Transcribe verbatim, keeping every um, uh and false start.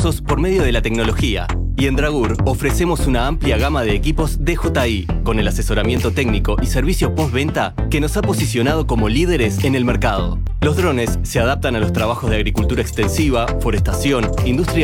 beneficiosos por medio de la tecnología. Y en Dragur ofrecemos una amplia gama de equipos D J I, con el asesoramiento técnico y servicio postventa que nos ha posicionado como líderes en el mercado. Los drones se adaptan a los trabajos de agricultura extensiva, forestación, industria